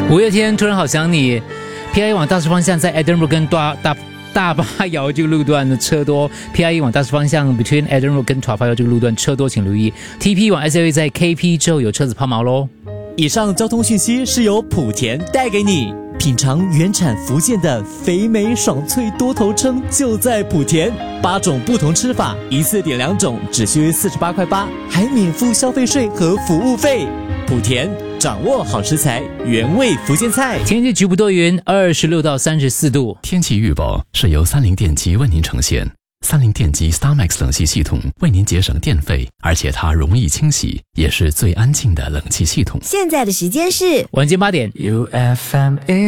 五月天突然好想你 ，PIE 往大师方向在 Edinburgh 跟大巴窑这个路段的车多 ，PIE 往大师方向 between Edinburgh 跟塔巴窑这个路段车多，请留意。TP 往 SLA 在 KP 之后有车子抛锚咯。 以上交通讯息是由莆田带给你。品尝原产福建的肥美爽脆多头称，就在莆田，8种不同吃法，一次点2种，只需48块8，还免付消费税和服务费。莆田掌握好食材，原味福建菜。 天气局部多云，26到34度。 天气预报是由三菱电机为您呈现。三菱电机 StarMax 冷气系统为您节省电费，而且它容易清洗，也是最安静的冷气系统。 现在的时间是晚间8点。 UFM